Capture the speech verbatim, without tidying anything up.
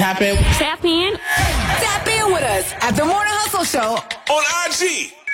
Tap in. Tap in. Tap in with us at the Morning Hustle Show on I G.